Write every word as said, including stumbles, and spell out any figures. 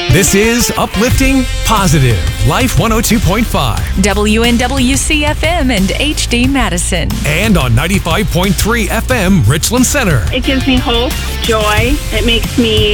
This is Uplifting Positive Life one oh two point five. W N W C F M and H D Madison. And on ninety-five point three F M Richland Center. It gives me hope, joy. It makes me